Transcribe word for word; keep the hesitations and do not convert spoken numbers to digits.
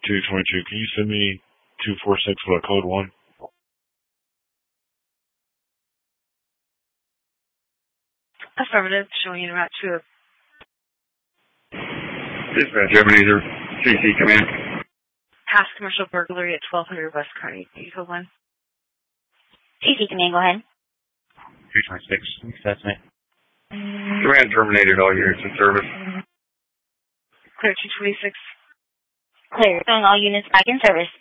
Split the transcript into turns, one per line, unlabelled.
two twenty-two. Can you send me two four six with a code one?
Affirmative, showing you route to a...
Dispatch, Ebenezer, C C command.
Past commercial burglary at twelve hundred West Kearney. Vehicle one.
C C command, go ahead.
two twenty-six, that's me. Command terminated all units in service.
Clear two twenty-six.
Clear, showing all units back in service.